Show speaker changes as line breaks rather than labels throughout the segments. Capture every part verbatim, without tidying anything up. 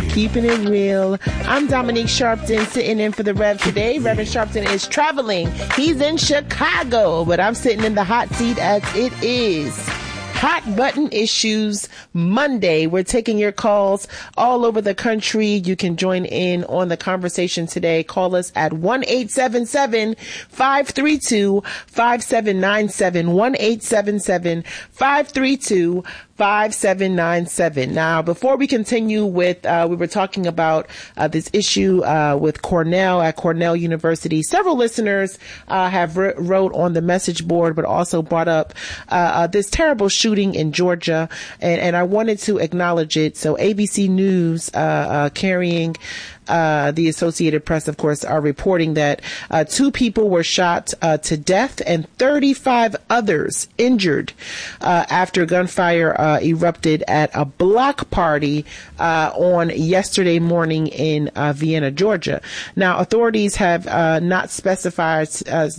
Keeping it real. I'm Dominique Sharpton, sitting in for the Rev today. Reverend Sharpton is traveling. He's in Chicago, but I'm sitting in the hot seat as it is Hot Button Issues Monday. We're taking your calls all over the country. You can join in on the conversation today. Call us at one eight seven seven, five three two, five seven nine seven, one eight seven seven, five three two, five seven nine seven. Now, before we continue with, uh, we were talking about uh, this issue uh, with Cornell at Cornell University. Several listeners uh, have r- wrote on the message board, but also brought up uh, uh, this terrible shooting in Georgia, and, and I wanted to acknowledge it. So A B C News uh, uh, carrying Uh, the Associated Press, of course, are reporting that uh, two people were shot uh, to death and thirty-five others injured uh, after gunfire uh, erupted at a block party uh, on yesterday morning in uh, Vienna, Georgia. Now, authorities have uh, not specified uh,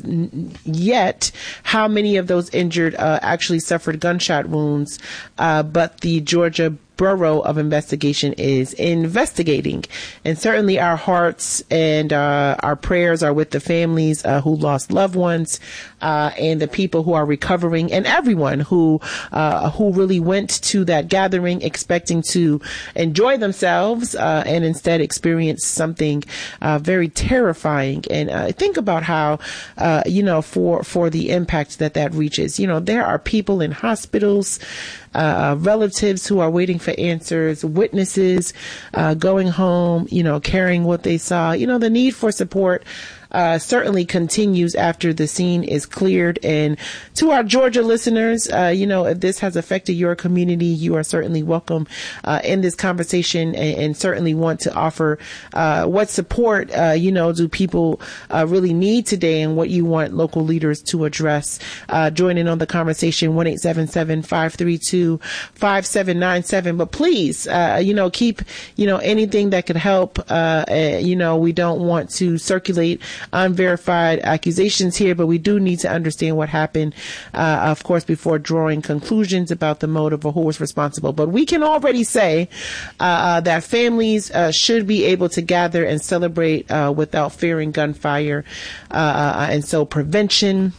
yet how many of those injured uh, actually suffered gunshot wounds, uh, but the Georgia Bureau of Investigation is investigating, and certainly our hearts and uh, our prayers are with the families uh, who lost loved ones uh, and the people who are recovering, and everyone who uh, who really went to that gathering expecting to enjoy themselves uh, and instead experience something uh, very terrifying. And uh, think about how uh, you know for for the impact that that reaches. You know, there are people in hospitals, Uh, relatives who are waiting for answers, witnesses uh, going home, you know, carrying what they saw. You know, the need for support uh, certainly continues after the scene is cleared. And to our Georgia listeners, uh, you know, if this has affected your community, you are certainly welcome uh, in this conversation, and, and certainly want to offer uh, what support, uh, you know, do people uh, really need today, and what you want local leaders to address. Uh, join in on the conversation, one eight seven seven, five three two, five seven nine seven. But please, uh, you know, keep, you know, anything that could help. Uh, uh, you know, we don't want to circulate unverified accusations here, but we do need to understand what happened, uh, of course, before drawing conclusions about the motive or who was responsible. But we can already say uh, that families uh, should be able to gather and celebrate uh, without fearing gunfire. Uh, and so prevention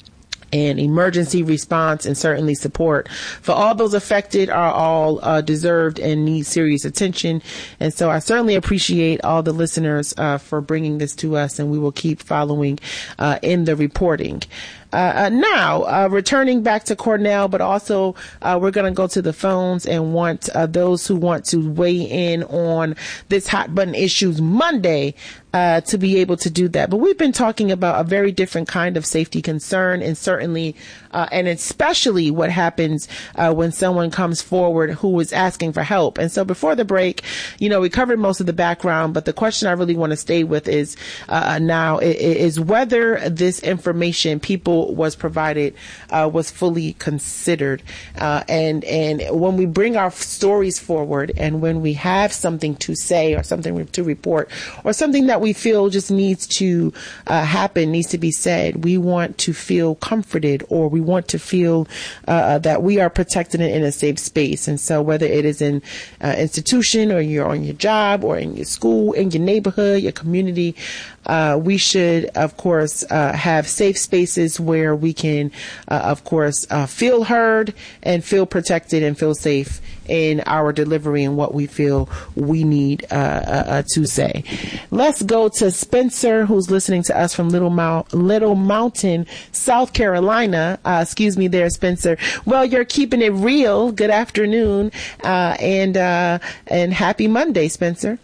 and emergency response and certainly support for all those affected are all uh, deserved and need serious attention. And so I certainly appreciate all the listeners uh, for bringing this to us, and we will keep following uh, in the reporting. Uh, uh, now, uh, returning back to Cornell, but also uh, we're going to go to the phones and want uh, those who want to weigh in on this Hot Button Issues Monday uh, to be able to do that. But we've been talking about a very different kind of safety concern, and certainly uh, and especially what happens uh, when someone comes forward who is asking for help. And so before the break, you know, we covered most of the background, but the question I really want to stay with is uh, now is whether this information people was provided uh, was fully considered. Uh, and and when we bring our stories forward, and when we have something to say or something to report or something that we feel just needs to uh, happen, needs to be said, we want to feel comforted, or we want to feel uh, that we are protected in a safe space. And so whether it is in uh, institution, or you're on your job, or in your school, in your neighborhood, your community, uh, we should, of course, uh, have safe spaces where we can, uh, of course, uh, feel heard and feel protected and feel safe in our delivery and what we feel we need uh, uh, to say. Let's go to Spencer, who's listening to us from Little Mount, Little Mountain, South Carolina. Uh, excuse me there, Spencer. Well, you're keeping it real. Good afternoon, uh, and uh, and happy Monday, Spencer.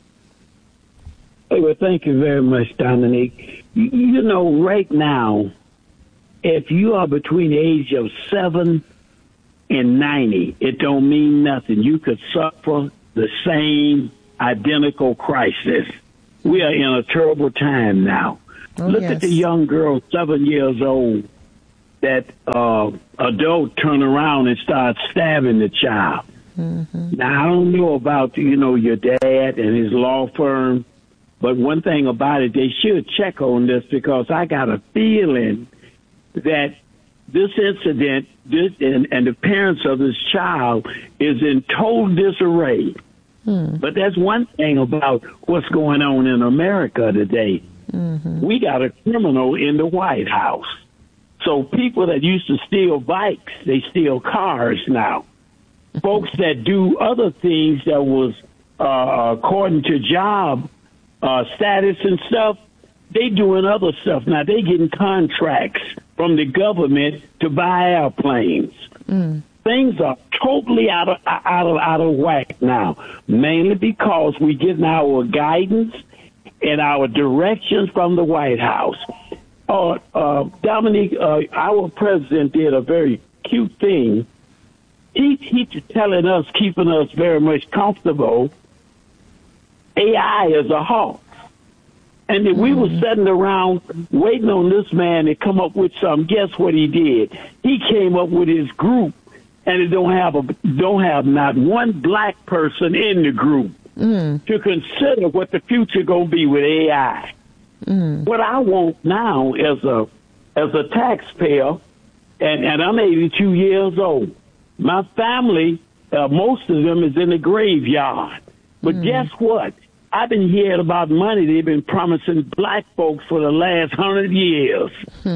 Hey, well, thank you very much, Dominique. You, you know, right now, if you are between the age of seven and ninety, it don't mean nothing. You could suffer the same identical crisis. We are in a terrible time now. Oh, Look yes. at the young girl, seven years old, that uh, adult turn around and start stabbing the child. Mm-hmm. Now, I don't know about, you know, your dad and his law firm, but one thing about it, they should check on this, because I got a feeling that this incident this, and, and the parents of this child is in total disarray. Hmm. But that's one thing about what's going on in America today. Mm-hmm. We got a criminal in the White House. So people that used to steal bikes, they steal cars now. Folks that do other things that was uh, according to job uh, status and stuff, they doing other stuff. Now they getting contracts from the government to buy airplanes. Mm. Things are totally out of out of out of whack now, mainly because we getting our guidance and our directions from the White House. Uh, uh, Dominique, uh, our president did a very cute thing. He he's telling us, keeping us very much comfortable. A I is a hawk. And if we were sitting around waiting on this man to come up with something, guess what he did? He came up with his group, and it don't have a don't have not one black person in the group mm. to consider what the future gonna be with A I. Mm. What I want now as a as a taxpayer, and, and I'm eighty-two years old. My family, uh, most of them is in the graveyard. But mm. guess what? I've been hearing about money they've been promising black folks for the last hundred years.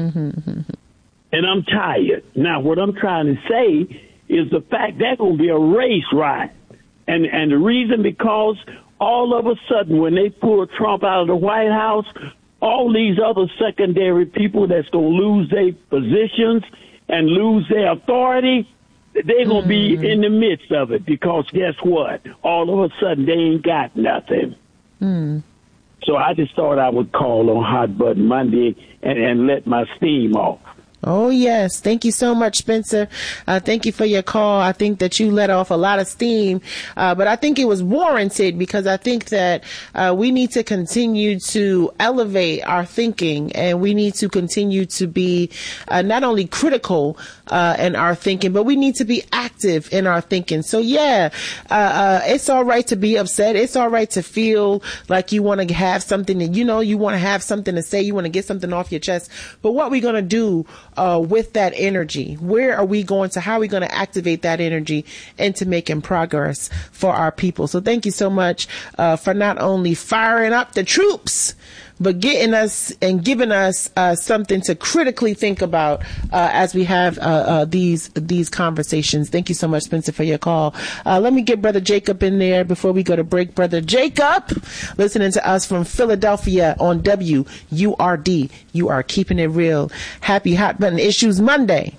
And I'm tired. Now, what I'm trying to say is the fact that's going to be a race ride. And, and the reason because all of a sudden when they pull Trump out of the White House, all these other secondary people that's going to lose their positions and lose their authority, they're going to be in the midst of it because guess what? All of a sudden they ain't got nothing. Mm. So I just thought I would call on Hot Button Monday and, and let my steam off.
Oh, yes. Thank you so much, Spencer. Uh, thank you for your call. I think that you let off a lot of steam, uh, but I think it was warranted because I think that uh, we need to continue to elevate our thinking, and we need to continue to be uh, not only critical uh, in our thinking, but we need to be active in our thinking. So, yeah, uh, uh, it's all right to be upset. It's all right to feel like you want to have something that, you know, you want to have something to say. You want to get something off your chest. But what we're going to do Uh, with that energy, where are we going to, how are we going to activate that energy into making progress for our people? So thank you so much uh, for not only firing up the troops, but getting us and giving us uh, something to critically think about uh, as we have uh, uh, these these conversations. Thank you so much, Spencer, for your call. Uh, let me get Brother Jacob in there before we go to break. Brother Jacob, listening to us from Philadelphia on W U R D. You are keeping it real. Happy Hot Button Issues Monday.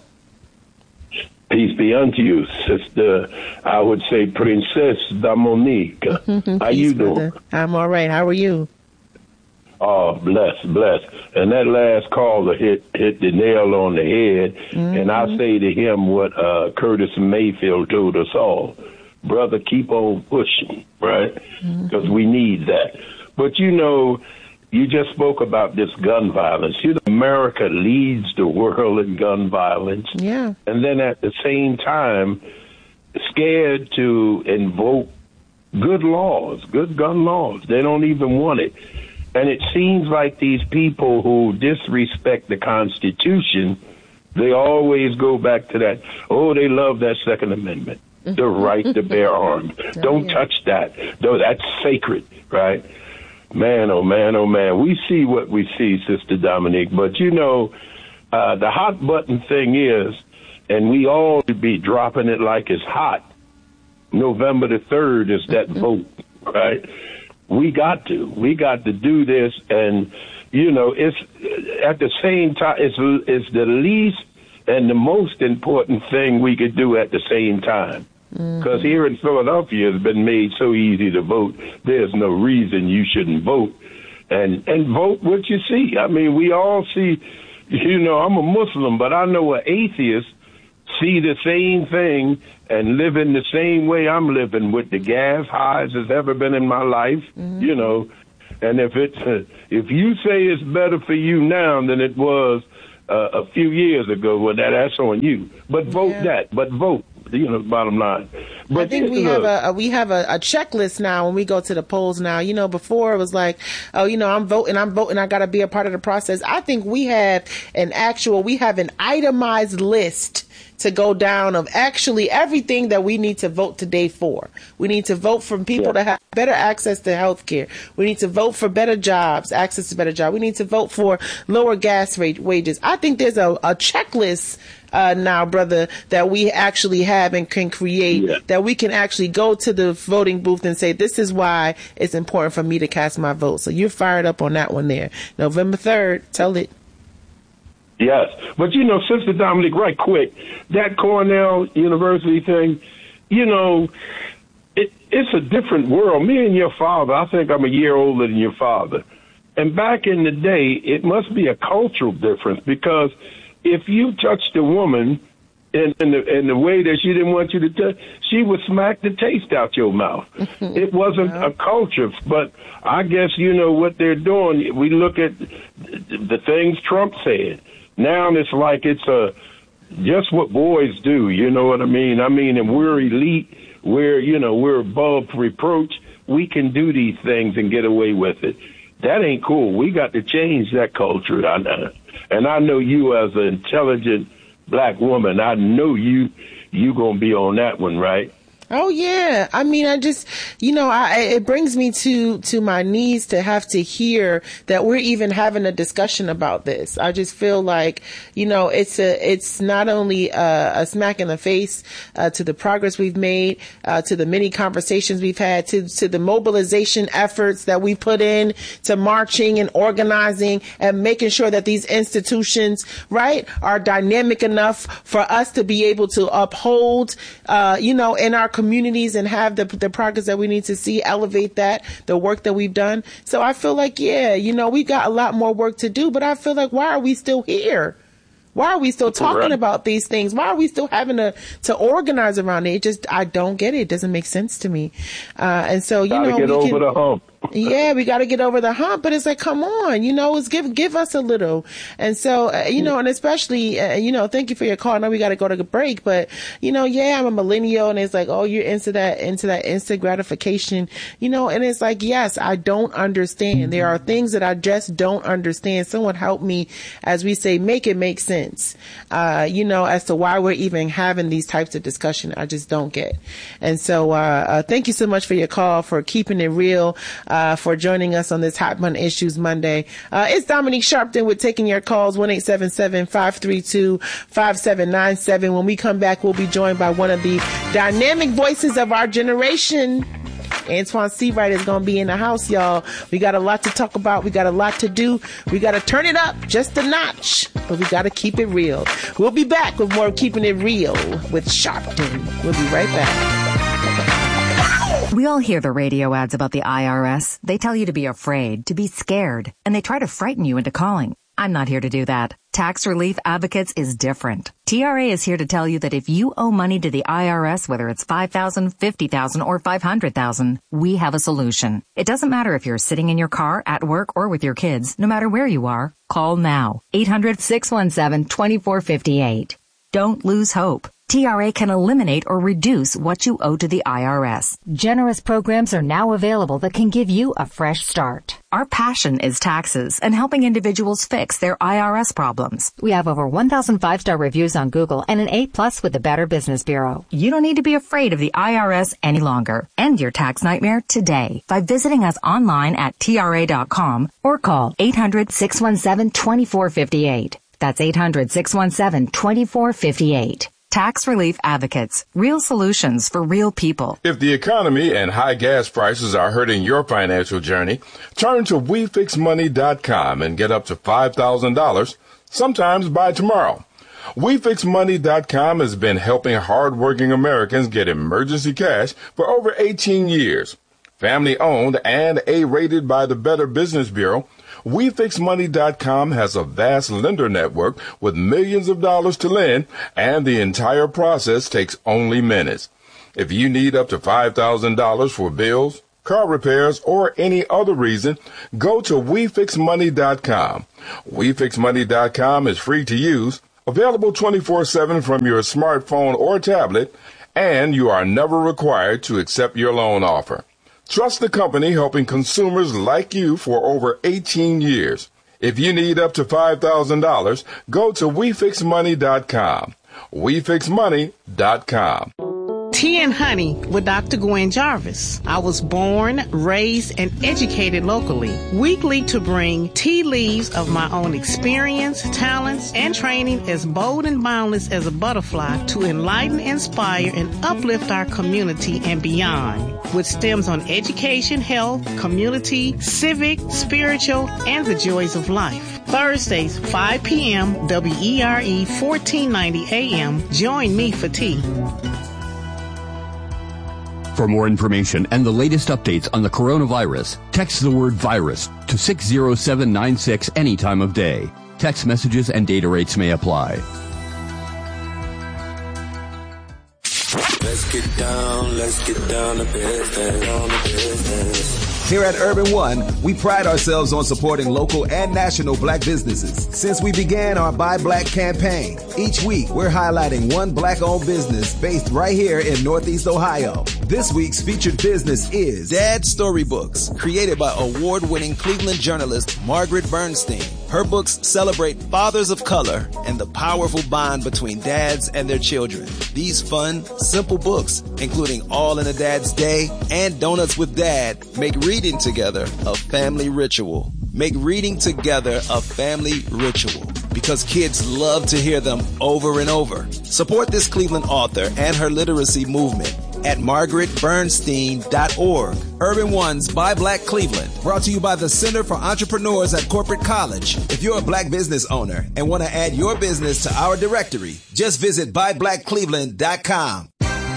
Peace be unto you, Sister, I would say Princess Dominique. How you doing?
Brother. I'm all right. How are you?
Oh, bless, bless. And that last caller hit hit the nail on the head. Mm-hmm. And I say to him what uh, Curtis Mayfield told us all. Brother, keep on pushing, right? Because mm-hmm. we need that. But, you know, you just spoke about this gun violence. You know, America leads the world in gun violence.
Yeah.
And then at the same time, scared to invoke good laws, good gun laws. They don't even want it. And it seems like these people who disrespect the Constitution, they always go back to that, oh, they love that Second Amendment, the right to bear arms. Oh, Don't yeah. touch that. No, that's sacred, right? Man, oh, man, oh, man. We see what we see, Sister Dominique. But, you know, uh, the hot button thing is, and we all should be dropping it like it's hot, November the third is that vote, right? We got to. We got to do this, and, you know, it's at the same time, it's, it's the least and the most important thing we could do at the same time. Because mm-hmm. here in Philadelphia, it's been made so easy to vote. There's no reason you shouldn't vote. And, and vote what you see. I mean, we all see, you know, I'm a Muslim, but I know an atheist see the same thing and live in the same way I'm living, with the gas highs as ever been in my life, mm-hmm. you know. And if it's uh, if you say it's better for you now than it was uh, a few years ago, well, that, that's on you. But vote yeah. that. But vote. you know, the bottom line. But
I think we
look,
have a, a we have a, a checklist now when we go to the polls now. You know, before it was like, oh, you know, I'm voting, I'm voting, I got to be a part of the process. I think we have an actual, we have an itemized list to go down of actually everything that we need to vote today for. We need to vote for people yeah. to have better access to health care. We need to vote for better jobs, access to better jobs. We need to vote for lower gas rate wages. I think there's a, a checklist uh, now, brother, that we actually have and can create yeah. that we can actually go to the voting booth and say, this is why it's important for me to cast my vote. So you're fired up on that one there. November third, tell it.
Yes. But, you know, Sister Dominique, right quick, that Cornell University thing, you know, it, it's a different world. Me and your father, I think I'm a year older than your father. And back in the day, it must be a cultural difference, because if you touched a woman in, in, the, in the way that she didn't want you to touch, she would smack the taste out your mouth. It wasn't a culture. But I guess, you know, what they're doing, we look at the things Trump said. Now it's like it's a just what boys do, you know what I mean? I mean, and we're elite, we're, you know, we're above reproach. We can do these things and get away with it. That ain't cool. We got to change that culture. I know. And I know you as an intelligent black woman, I know you, you gonna be on that one, right?
Oh, yeah. I mean, I just, you know, I, it brings me to, to my knees to have to hear that we're even having a discussion about this. I just feel like, you know, it's a, it's not only a, a smack in the face, uh, to the progress we've made, uh, to the many conversations we've had, to, to the mobilization efforts that we put in to marching and organizing and making sure that these institutions, right, are dynamic enough for us to be able to uphold, uh, you know, in our communities and have the the progress that we need to see, elevate that, the work that we've done. So I feel like, yeah, you know, we've got a lot more work to do, but I feel like, why are we still here? Why are we still talking right. about these things? Why are we still having to, to organize around it? It just, I don't get it. It doesn't make sense to me. Uh, and so, you
Gotta
know,
get
we
over
can,
the hump.
yeah, we got to get over the hump, but it's like, come on, you know, it's give, give us a little. And so, uh, you know, and especially, uh, you know, thank you for your call. I know we got to go to the break, but, you know, yeah, I'm a millennial, and it's like, oh, you're into that, into that instant gratification, you know, and it's like, yes, I don't understand. There are things that I just don't understand. Someone help me, as we say, make it make sense, uh, you know, as to why we're even having these types of discussion. I just don't get. And so, uh, uh thank you so much for your call, for keeping it real. Uh, for joining us on this Hot Button Issues Monday. Uh, it's Dominique Sharpton with taking your calls, one eight seven seven, five three two, five seven nine seven. When we come back, we'll be joined by one of the dynamic voices of our generation. Antoine Seawright is going to be in the house, y'all. We got a lot to talk about. We got a lot to do. We got to turn it up just a notch, but we got to keep it real. We'll be back with more Keeping It Real with Sharpton. We'll be right back.
We all hear the radio ads about the I R S. They tell you to be afraid, to be scared, and they try to frighten you into calling. I'm not here to do that. Tax Relief Advocates is different. T R A is here to tell you that if you owe money to the I R S, whether it's five thousand dollars, fifty thousand dollars, or five hundred thousand dollars, we have a solution. It doesn't matter if you're sitting in your car, at work, or with your kids. No matter where you are, call now. eight hundred, six one seven, two four five eight. Don't lose hope. T R A can eliminate or reduce what you owe to the I R S.
Generous programs are now available that can give you a fresh start.
Our passion is taxes and helping individuals fix their I R S problems.
We have over one thousand five-star reviews on Google and an A plus with the Better Business Bureau.
You don't need to be afraid of the I R S any longer. End your tax nightmare today by visiting us online at T R A dot com or call eight hundred, six one seven, two four five eight. That's eight hundred, six one seven, two four five eight. Tax Relief Advocates. Real solutions for real people.
If the economy and high gas prices are hurting your financial journey, turn to we fix money dot com and get up to five thousand dollars, sometimes by tomorrow. we fix money dot com has been helping hardworking Americans get emergency cash for over eighteen years. Family owned and A-rated by the Better Business Bureau, we fix money dot com has a vast lender network with millions of dollars to lend, and the entire process takes only minutes. If you need up to five thousand dollars for bills, car repairs, or any other reason, go to we fix money dot com. we fix money dot com is free to use, available twenty-four seven from your smartphone or tablet, And you are never required to accept your loan offer. Trust the company helping consumers like you for over eighteen years. If you need up to five thousand dollars, go to we fix money dot com. we fix money dot com.
Tea and Honey with Doctor Gwen Jarvis. I was born, raised, and educated locally. Weekly to bring tea leaves of my own experience, talents, and training as bold and boundless as a butterfly to enlighten, inspire, and uplift our community and beyond. With stems on education, health, community, civic, spiritual, and the joys of life. Thursdays, five p.m., W E R E fourteen ninety A M. Join me for tea.
For more information and the latest updates on the coronavirus, text the word virus to six zero seven nine six any time of day. Text messages and data rates may apply.
Let's get down, let's get down to business, down to business.
Here at Urban One, we pride ourselves on supporting local and national black businesses. Since we began our Buy Black campaign, each week we're highlighting one black-owned business based right here in Northeast Ohio. This week's featured business is Dad Storybooks, created by award-winning Cleveland journalist Margaret Bernstein. Her books celebrate fathers of color and the powerful bond between dads and their children. These fun, simple books, including All in a Dad's Day and Donuts with Dad, make reading together a family ritual. Make reading together a family ritual because kids love to hear them over and over. Support this Cleveland author and her literacy movement at margaret bernstein dot org. Urban One's Buy Black Cleveland, brought to you by the Center for Entrepreneurs at Corporate College. If you're a black business owner and want to add your business to our directory, just visit buy black cleveland dot com.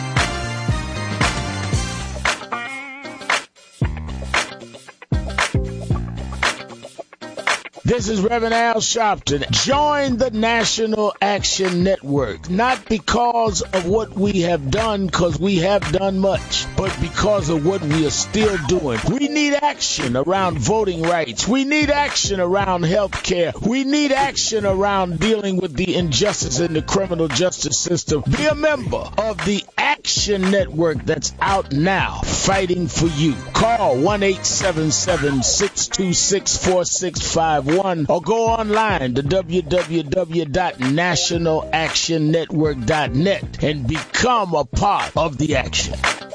This is Reverend Al Sharpton. Join the National Action Network, not because of what we have done, because we have done much, but because of what we are still doing. We need action around voting rights. We need action around health care. We need action around dealing with the injustice in the criminal justice system. Be a member of the Action Network that's out now, fighting for you. Call one eight seven seven, six two six, four six five one. Or go online to w w w dot national action network dot net and become a part of the action.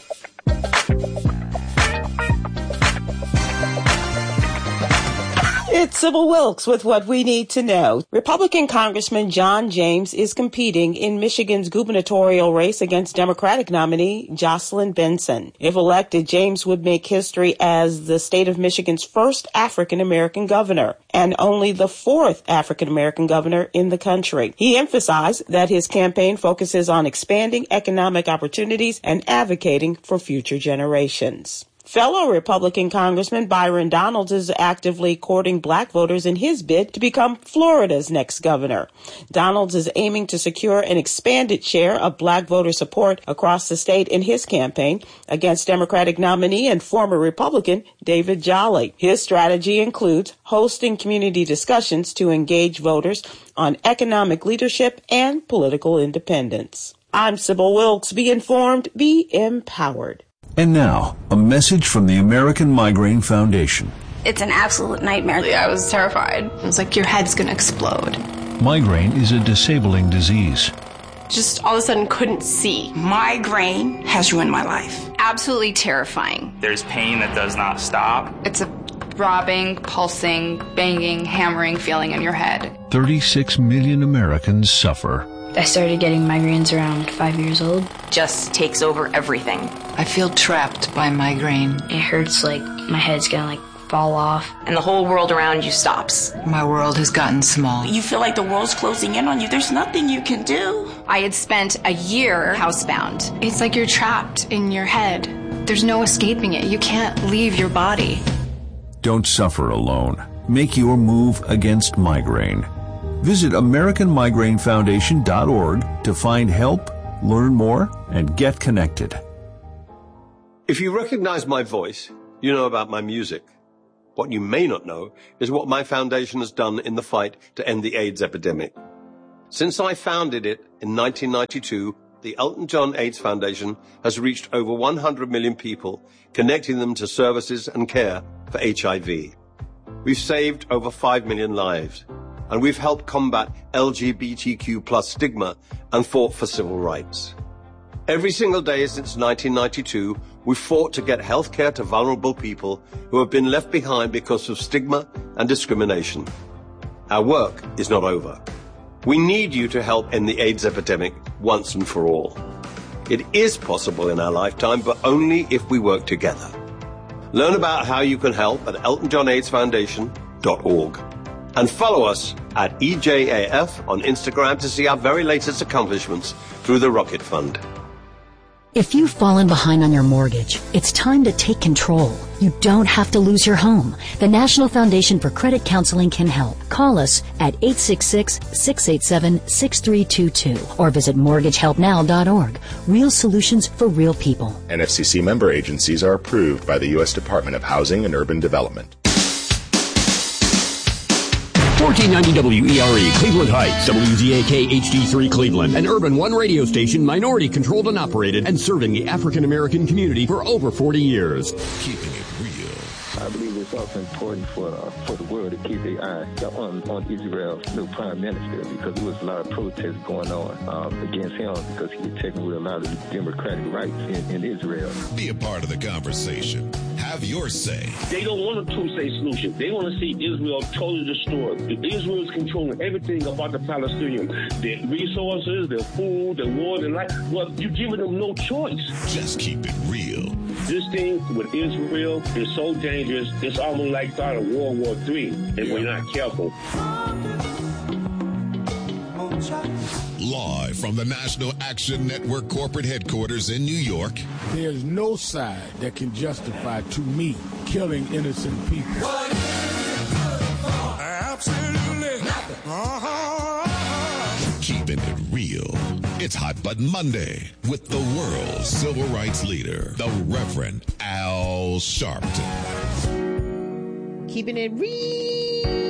It's Sybil Wilkes with what we need to know. Republican Congressman John James is competing in Michigan's gubernatorial race against Democratic nominee Jocelyn Benson. If elected, James would make history as the state of Michigan's first African-American governor and only the fourth African-American governor in the country. He emphasized that his campaign focuses on expanding economic opportunities and advocating for future generations. Fellow Republican Congressman Byron Donalds is actively courting black voters in his bid to become Florida's next governor. Donalds is aiming to secure an expanded share of black voter support across the state in his campaign against Democratic nominee and former Republican David Jolly. His strategy includes hosting community discussions to engage voters on economic leadership and political independence. I'm Sybil Wilkes. Be informed, be empowered.
And now, a message from the American Migraine Foundation.
It's an absolute nightmare. I was terrified. It was like your head's going to explode.
Migraine is a disabling disease.
Just all of a sudden couldn't see. Migraine has ruined my life. Absolutely terrifying.
There's pain that does not stop.
It's a throbbing, pulsing, banging, hammering feeling in your head.
thirty-six million Americans suffer.
I started getting migraines around five years old.
Just takes over everything.
I feel trapped by migraine.
It hurts like my head's gonna like fall off.
And the whole world around you stops.
My world has gotten small.
You feel like the world's closing in on you. There's nothing you can do.
I had spent a year housebound. It's like you're trapped in your head. There's no escaping it. You can't leave your body.
Don't suffer alone. Make your move against migraine. Visit American Migraine Foundation dot org to find help, learn more, and get connected.
If you recognize my voice, you know about my music. What you may not know is what my foundation has done in the fight to end the AIDS epidemic. Since I founded it in nineteen ninety-two, the Elton John AIDS Foundation has reached over one hundred million people, connecting them to services and care for H I V. We've saved over five million lives, and we've helped combat L G B T Q plus stigma and fought for civil rights. Every single day since nineteen ninety-two, we've fought to get health care to vulnerable people who have been left behind because of stigma and discrimination. Our work is not over. We need you to help end the AIDS epidemic once and for all. It is possible in our lifetime, but only if we work together. Learn about how you can help at elton john aids foundation dot org. And follow us at E J A F on Instagram to see our very latest accomplishments through the Rocket Fund.
If you've fallen behind on your mortgage, it's time to take control. You don't have to lose your home. The National Foundation for Credit Counseling can help. Call us at eight six six, six eight seven, six three two two or visit mortgage help now dot org. Real solutions for real people.
N F C C member agencies are approved by the U S Department of Housing and Urban Development.
fourteen ninety W E R E, Cleveland Heights, W Z A K H D three Cleveland, an Urban One radio station, minority controlled and operated, and serving the African American community for over forty years.
Keeping it real. I believe it's also important for uh, for the world to keep their eye on, on Israel's new prime minister, because there was a lot of protests going on um, against him because he was taking away a lot of the democratic rights in, in Israel. Be a part of the conversation. Have your say.
They don't want a two-state solution. They want to see Israel totally destroyed. Israel is controlling everything about the Palestinians. Their resources, their food, their water, their life. Well, you're giving them no choice.
Just keep it real.
This thing with Israel is so dangerous, it's almost like start of World War Three if yeah. we're not careful.
Live from the National Action Network corporate headquarters in New York.
There's no side that can justify, to me, killing innocent people.
Absolutely nothing. Uh-huh. Keeping it real. It's Hot Button Monday with the world's civil rights leader, the Reverend Al Sharpton.
Keeping it real.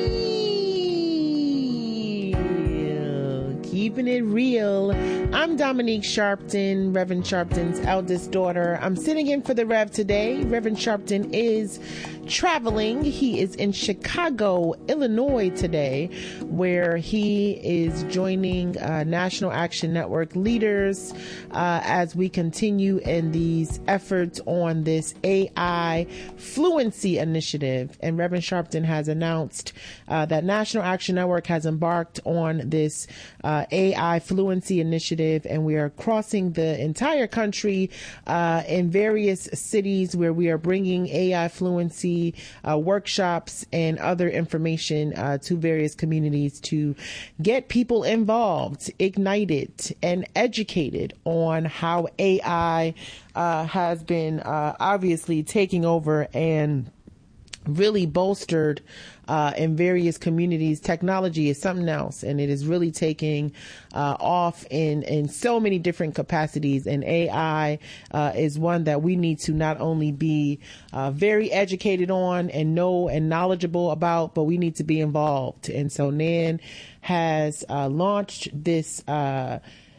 Keeping it real. I'm Dominique Sharpton, Reverend Sharpton's eldest daughter. I'm sitting in for the Rev today. Reverend Sharpton is traveling. He is in Chicago, Illinois today, where he is joining uh, National Action Network leaders uh, as we continue in these efforts on this A I Fluency Initiative. And Reverend Sharpton has announced uh, that National Action Network has embarked on this uh, A I Fluency Initiative, and we are crossing the entire country uh, in various cities where we are bringing A I fluency Uh, workshops and other information uh, to various communities to get people involved, ignited, and educated on how A I uh, has been uh, obviously taking over and really bolstered uh, in various communities. Technology is something else, and it is really taking uh, off in, in so many different capacities. And A I uh, is one that we need to not only be uh, very educated on and know and knowledgeable about, but we need to be involved. And so Nan has uh, launched this uh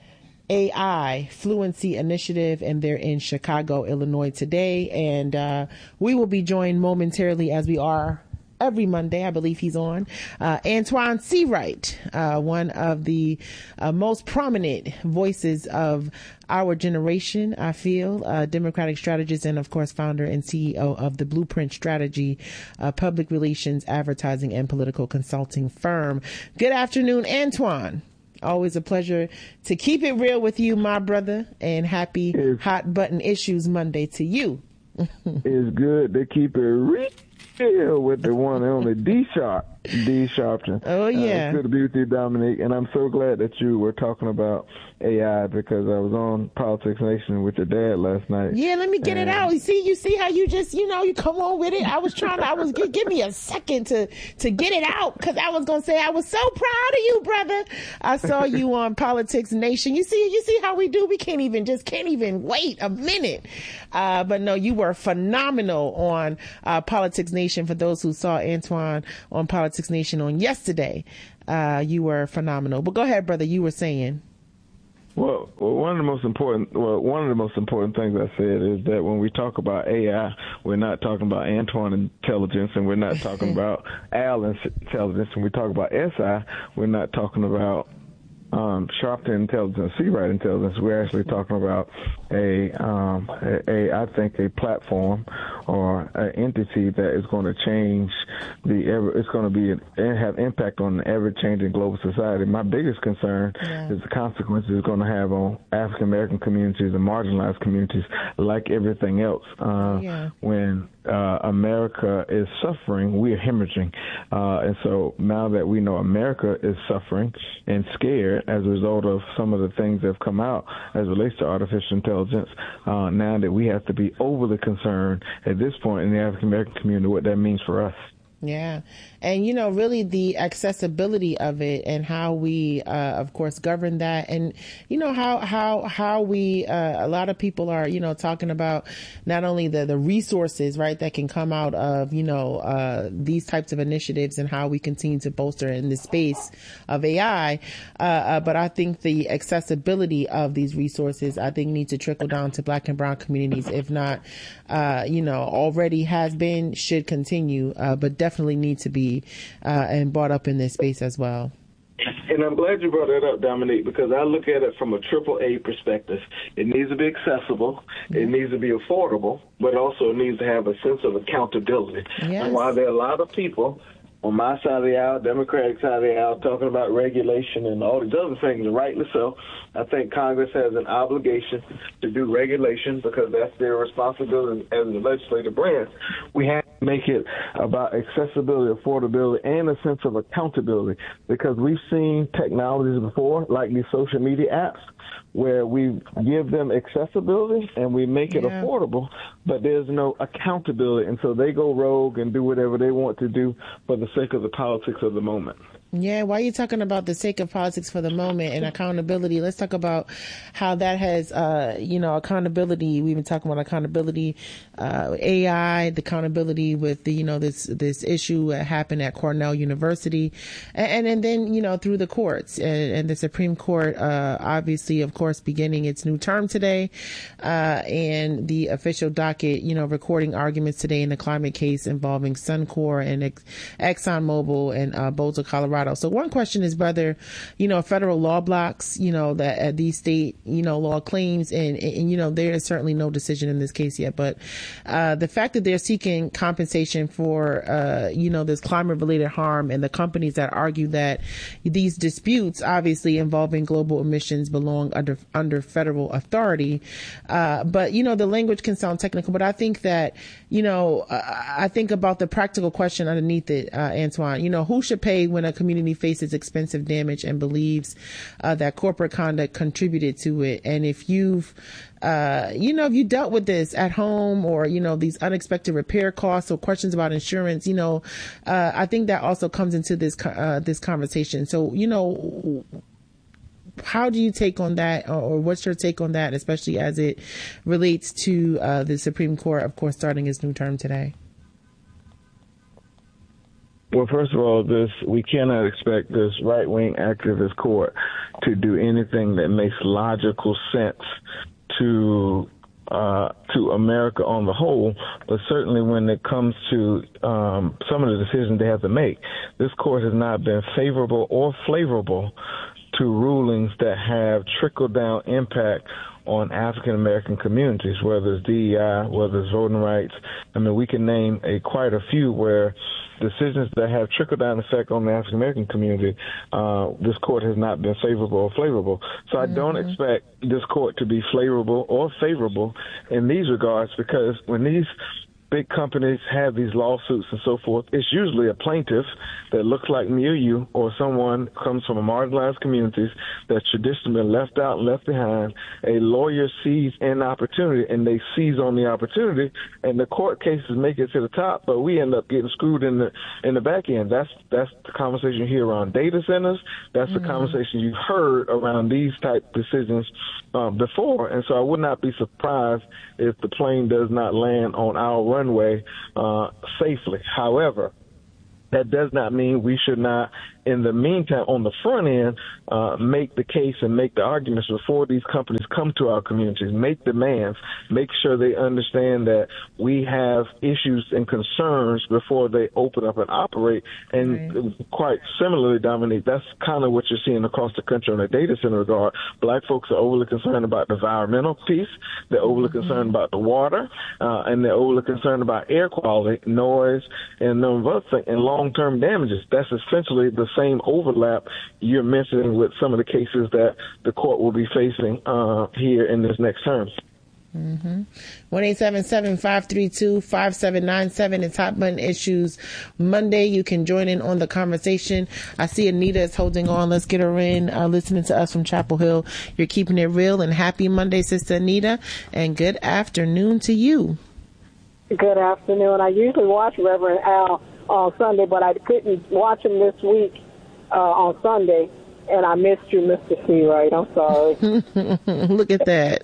A I Fluency Initiative, and they're in Chicago, Illinois today. And uh, we will be joined momentarily, as we are every Monday. I believe he's on. Uh, Antoine Seawright, uh, one of the uh, most prominent voices of our generation, I feel, uh, Democratic strategist, and of course, founder and C E O of the Blueprint Strategy, uh, public relations, advertising, and political consulting firm. Good afternoon, Antoine. Always a pleasure to keep it real with you, my brother, and happy it's, Hot Button Issues Monday to you.
It's good to keep it real with the one and only D Sharp, D Sharpton.
Oh, yeah.
Uh, it's good to be with you, Dominique, and I'm so glad that you were talking about A I, because I was on Politics Nation with your dad last night.
Yeah, let me get and, it out. You see, you see how you just, you know, you come on with it. I was trying to, I was, give, give me a second to, to get it out, because I was going to say, I was so proud of you, brother. I saw you on Politics Nation. You see, you see how we do? We can't even, just can't even wait a minute. Uh, but no, you were phenomenal on uh, Politics Nation. For those who saw Antoine on Politics Nation on yesterday, uh, you were phenomenal. But go ahead, brother. You were saying.
Well, well, one of the most important, well, one of the most important things I said is that when we talk about A I, we're not talking about Antoine intelligence, and we're not talking about Al intelligence. When we talk about S I, we're not talking about um, Sharpton intelligence, Seawright intelligence. We're actually talking about a, um, a, a, I think, a platform or an entity that is going to change the ever. It's going to be and have impact on the ever-changing global society. My biggest concern yeah. is the consequences it's going to have on African American communities and marginalized communities, like everything else. Uh, yeah. When uh, America is suffering, we are hemorrhaging, uh, and so now that we know America is suffering and scared as a result of some of the things that have come out as it relates to artificial intelligence, uh, now that we have to be overly concerned at this point in the African American community, what that means for us.
Yeah. And, you know, really the accessibility of it and how we, uh, of course, govern that. And, you know, how, how, how we, uh, a lot of people are, you know, talking about not only the, the resources, right, that can come out of, you know, uh, these types of initiatives and how we continue to bolster in the space of A I. Uh, uh, but I think the accessibility of these resources, I think, need to trickle down to Black and brown communities. If not, uh, you know, already has been, should continue, uh, but definitely need to be uh, and brought up in this space as well.
And I'm glad you brought that up, Dominique, because I look at it from a triple A perspective. It needs to be accessible, mm-hmm. it needs to be affordable, but also it needs to have a sense of accountability. Yes. And while there are a lot of people on my side of the aisle, Democratic side of the aisle, talking about regulation and all these other things, and rightly so, I think Congress has an obligation to do regulation because that's their responsibility as the legislative branch. We have to make it about accessibility, affordability, and a sense of accountability because we've seen technologies before, like these social media apps, where we give them accessibility and we make it yeah. affordable, but there's no accountability. And so they go rogue and do whatever they want to do for the sake of the politics of the moment.
Yeah, why are you talking about the sake of politics for the moment and accountability? Let's talk about how that has, uh, you know, accountability. We've been talking about accountability, uh, A I, the accountability with the, you know, this this issue that happened at Cornell University, and and then you know through the courts and, and the Supreme Court, uh, obviously, of course, beginning its new term today, uh, and the official docket, you know, recording arguments today in the climate case involving Suncor and Ex- ExxonMobil and uh, Boulder, Colorado. So one question is whether, you know, federal law blocks, you know, that uh, these state, you know, law claims and, and, and, you know, there is certainly no decision in this case yet. But uh, the fact that they're seeking compensation for, uh, you know, this climate related harm and the companies that argue that these disputes, obviously involving global emissions, belong under under federal authority. Uh, but, you know, the language can sound technical, but I think that, you know, uh, I think about the practical question underneath it, uh, Antoine, you know, who should pay when a community faces expensive damage and believes uh, that corporate conduct contributed to it? And if you've, uh, you know, if you dealt with this at home or, you know, these unexpected repair costs or questions about insurance, you know, uh, I think that also comes into this, uh, this conversation. So, you know, how do you take on that, or, or what's your take on that, especially as it relates to uh, the Supreme Court, of course, starting its new term today?
Well, first of all, this we cannot expect this right-wing activist court to do anything that makes logical sense to uh, to America on the whole, but certainly when it comes to um, some of the decisions they have to make, this court has not been favorable or flavorable to rulings that have trickle-down impact on African American communities, whether it's D E I, whether it's voting rights. I mean, we can name a quite a few where decisions that have trickle-down effect on the African American community, uh, this court has not been favorable or favorable. So mm-hmm. I don't expect this court to be favorable or favorable in these regards, because when these big companies have these lawsuits and so forth, it's usually a plaintiff that looks like me or you, or someone comes from a marginalized communities that's traditionally been left out and left behind. A lawyer sees an opportunity and they seize on the opportunity, and the court cases make it to the top, but we end up getting screwed in the in the back end. That's that's the conversation you hear around data centers. That's mm-hmm. the conversation you've heard around these type decisions um, before, and so I would not be surprised if the plane does not land on our runway uh, safely. However, that does not mean we should not in the meantime, on the front end, uh, make the case and make the arguments before these companies come to our communities, make demands, make sure they understand that we have issues and concerns before they open up and operate. And right. quite similarly, Dominique, that's kind of what you're seeing across the country in the data center regard. Black folks are overly concerned about the environmental piece. They're overly mm-hmm. concerned about the water, uh, and they're overly concerned about air quality, noise, and a number of other things, and long-term damages. That's essentially the same overlap you're mentioning with some of the cases that the court will be facing uh, here in this next term.
Mm-hmm. one eight seven seven, five three two, five seven nine seven is Hot Button Issues Monday. You can join in on the conversation. I see Anita is holding on. Let's get her in, uh, listening to us from Chapel Hill. You're keeping it real, and happy Monday, Sister Anita, and good afternoon to you.
Good afternoon. I usually watch Reverend Al on Sunday, but I couldn't watch him this week uh, on Sunday, and I missed you, Mister Seawright. I'm sorry.
Look at that.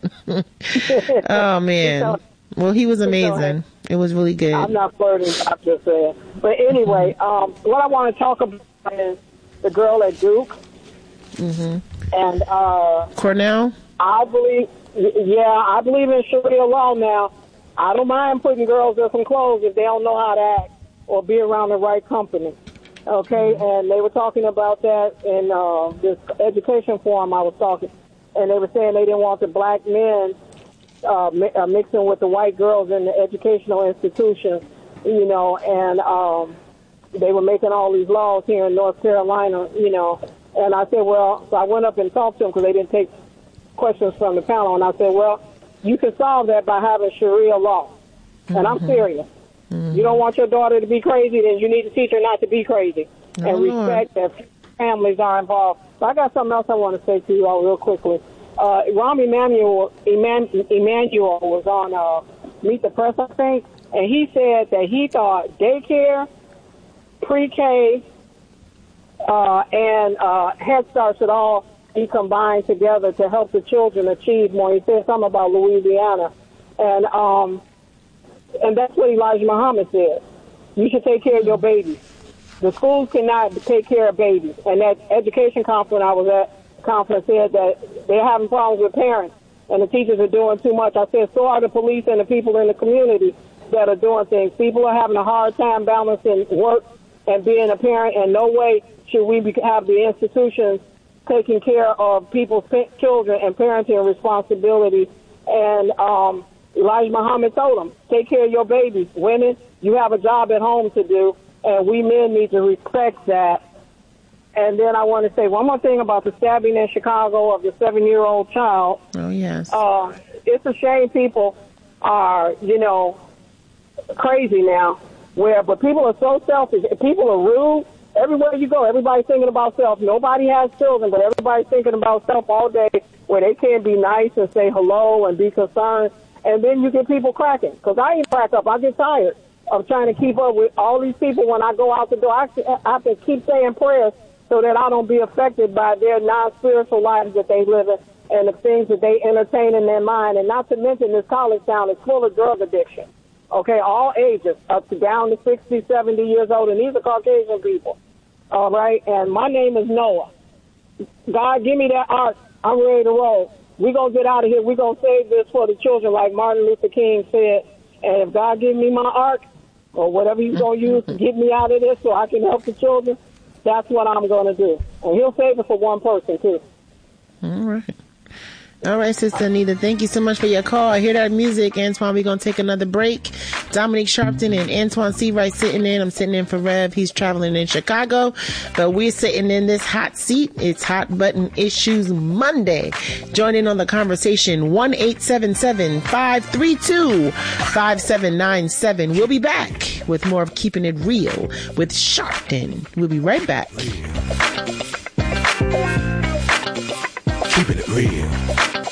Oh, man. Well, he was amazing. It was really good.
I'm not flirting, I'm just saying. But anyway, um, what I want to talk about is the girl at Duke.
Mm-hmm.
And uh,
Cornell?
I believe, yeah, I believe in Sharia law now. I don't mind putting girls in some clothes if they don't know how to act or be around the right company. Okay, and they were talking about that in uh, this education forum I was talking, and they were saying they didn't want the black men uh, mi- uh, mixing with the white girls in the educational institutions, you know, and um, they were making all these laws here in North Carolina, you know, and I said, well, so I went up and talked to them because they didn't take questions from the panel, and I said, well, you can solve that by having Sharia law. And mm-hmm. I'm serious. Mm-hmm. You don't want your daughter to be crazy, then you need to teach her not to be crazy. Oh, and respect Lord. That families are involved. So I got something else I want to say to you all real quickly. Uh, Rahm Emanuel, Eman, Emanuel was on uh, Meet the Press, I think, and he said that he thought daycare, pre-K, uh, and uh, Head Start should all be combined together to help the children achieve more. He said something about Louisiana. And um, and that's what Elijah Muhammad said. You should take care of your babies. The schools cannot take care of babies. And that education conference I was at, conference said that they're having problems with parents and the teachers are doing too much. I said, so are the police and the people in the community that are doing things. People are having a hard time balancing work and being a parent, and no way should we be, have the institutions taking care of people's children and parenting responsibility. And um, Elijah Muhammad told them, take care of your babies. Women, you have a job at home to do, and we men need to respect that. And then I want to say one more thing about the stabbing in Chicago of the seven-year-old child.
Oh, yes.
Uh, it's a shame people are, you know, crazy now, where, but people are so selfish. People are rude. Everywhere you go, everybody's thinking about self. Nobody has children, but everybody's thinking about self all day, where they can't be nice and say hello and be concerned. And then you get people cracking. Because I ain't crack up. I get tired of trying to keep up with all these people when I go out the door. I have to keep saying prayers so that I don't be affected by their non-spiritual lives that they live in and the things that they entertain in their mind. And not to mention this college town is full of drug addiction. Okay, all ages, up to down to sixty, seventy years old, and these are Caucasian people. All right, and my name is Noah. God, give me that ark. I'm ready to roll. We're going to get out of here. We're going to save this for the children, like Martin Luther King said. And if God give me my ark, or whatever he's going to use to get me out of this so I can help the children, that's what I'm going to do. And he'll save it for one person, too.
All right. All right, Sister Anita, thank you so much for your call. I hear that music, Antoine. We're going to take another break. Dominique Sharpton and Antoine Seawright sitting in. I'm sitting in for Rev. He's traveling in Chicago, but we're sitting in this hot seat. It's Hot Button Issues Monday. Join in on the conversation, one eight seven seven, five three two, five seven nine seven. We'll be back with more of Keeping It Real with Sharpton. We'll be right back.
Keeping it real.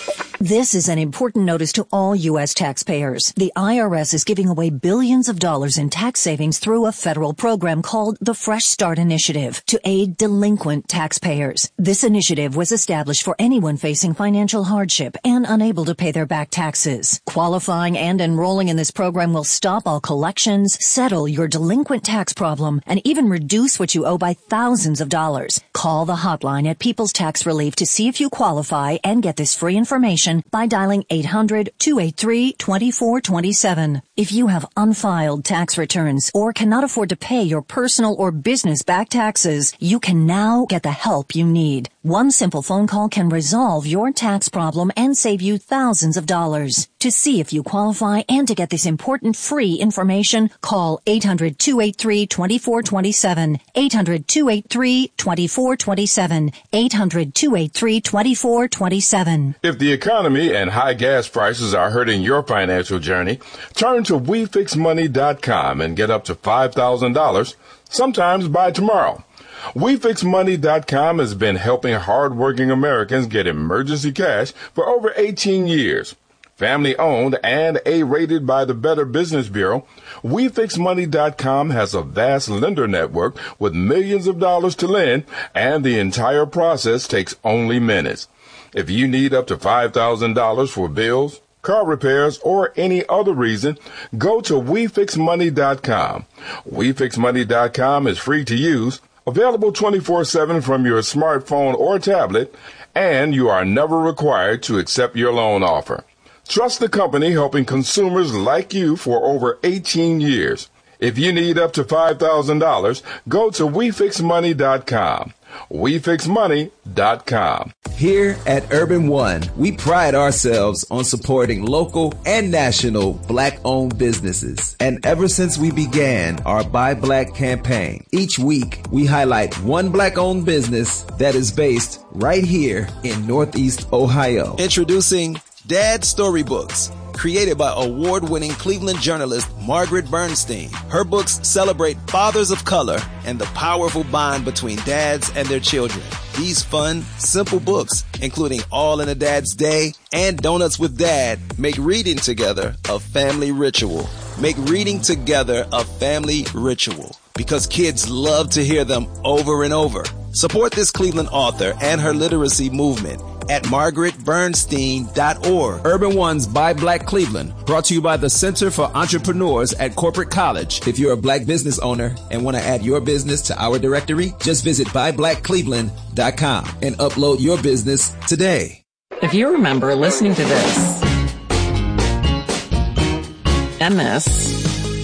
This is an important notice to all U S taxpayers. The I R S is giving away billions of dollars in tax savings through a federal program called the Fresh Start Initiative to aid delinquent taxpayers. This initiative was established for anyone facing financial hardship and unable to pay their back taxes. Qualifying and enrolling in this program will stop all collections, settle your delinquent tax problem, and even reduce what you owe by thousands of dollars. Call the hotline at People's Tax Relief to see if you qualify and get this free information by dialing eight hundred, two eight three, two four two seven. If you have unfiled tax returns or cannot afford to pay your personal or business back taxes, you can now get the help you need. One simple phone call can resolve your tax problem and save you thousands of dollars. To see if you qualify and to get this important free information, call eight hundred, two eight three, two four two seven, eight hundred, two eight three, two four two seven, eight hundred, two eight three, two four two seven.
If the economy and high gas prices are hurting your financial journey, turn to we fix money dot com and get up to five thousand dollars, sometimes by tomorrow. we fix money dot com has been helping hardworking Americans get emergency cash for over eighteen years. Family owned and A-rated by the Better Business Bureau, we fix money dot com has a vast lender network with millions of dollars to lend, and the entire process takes only minutes. If you need up to five thousand dollars for bills, car repairs, or any other reason, go to we fix money dot com. we fix money dot com is free to use, available twenty-four seven from your smartphone or tablet, and you are never required to accept your loan offer. Trust the company helping consumers like you for over eighteen years. If you need up to five thousand dollars, go to we fix money dot com. we fix money dot com.
Here at Urban One, we pride ourselves on supporting local and national Black-owned businesses. And ever since we began our Buy Black campaign, each week we highlight one Black-owned business that is based right here in Northeast Ohio. Introducing Dad Storybooks, created by award-winning Cleveland journalist Margaret Bernstein. Her books celebrate fathers of color and the powerful bond between dads and their children. These fun, simple books, including All in a Dad's Day and Donuts with Dad, make reading together a family ritual. Make reading together a family ritual, because kids love to hear them over and over. Support this Cleveland author and her literacy movement at margaret bernstein dot org. Urban One's Buy Black Cleveland, brought to you by the Center for Entrepreneurs at Corporate College. If you're a Black business owner and want to add your business to our directory, just visit buy black cleveland dot com and upload your business today.
If you remember listening to this and this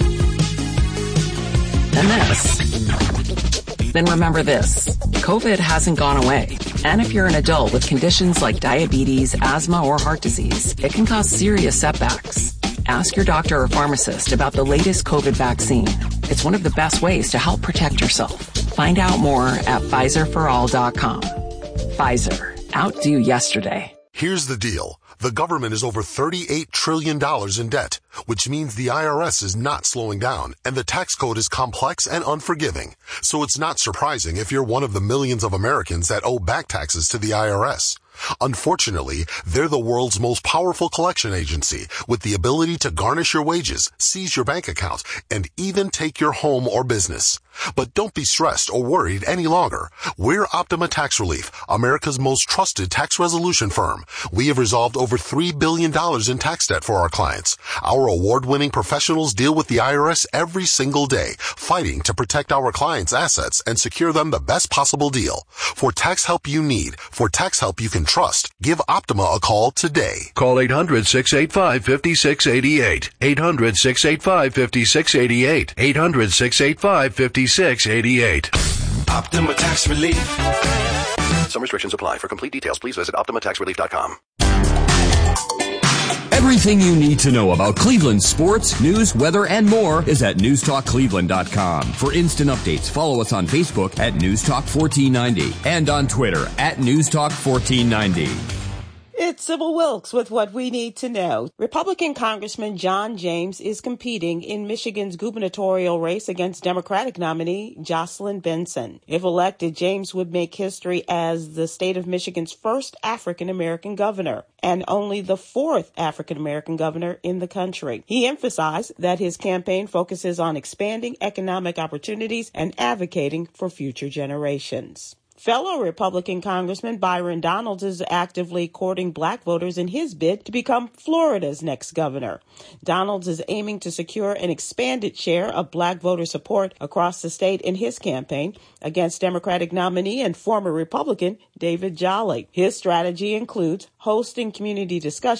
and this, then remember this. COVID hasn't gone away. And if you're an adult with conditions like diabetes, asthma, or heart disease, it can cause serious setbacks. Ask your doctor or pharmacist about the latest COVID vaccine. It's one of the best ways to help protect yourself. Find out more at Pfizer for all dot com. Pfizer. Outdo yesterday.
Here's the deal. The government is over thirty-eight trillion dollars in debt, which means the I R S is not slowing down, and the tax code is complex and unforgiving. So it's not surprising if you're one of the millions of Americans that owe back taxes to the I R S. Unfortunately, they're the world's most powerful collection agency, with the ability to garnish your wages, seize your bank account, and even take your home or business. But don't be stressed or worried any longer. We're Optima Tax Relief, America's most trusted tax resolution firm. We have resolved over three billion dollars in tax debt for our clients. Our award-winning professionals deal with the I R S every single day, fighting to protect our clients' assets and secure them the best possible deal. For tax help you need, for tax help you can trust, give Optima a call today.
Call eight hundred, six eight five, five six eight eight. eight hundred, six eight five, five six eight eight. eight hundred, six eight five, five six eight eight.
Optima Tax Relief.
Some restrictions apply. For complete details, please visit optima tax relief dot com.
Everything you need to know about Cleveland sports, news, weather, and more is at news talk cleveland dot com. For instant updates, follow us on Facebook at News Talk fourteen ninety and on Twitter at News Talk fourteen ninety.
It's It's Sybil Wilkes with what we need to know. Republican Congressman John James is competing in Michigan's gubernatorial race against Democratic nominee Jocelyn Benson. If elected, James would make history as the state of Michigan's first African-American governor and only the fourth African-American governor in the country. He emphasized that his campaign focuses on expanding economic opportunities and advocating for future generations. Fellow Republican Congressman Byron Donalds is actively courting black voters in his bid to become Florida's next governor. Donalds is aiming to secure an expanded share of black voter support across the state in his campaign against Democratic nominee and former Republican David Jolly. His strategy includes hosting community discussions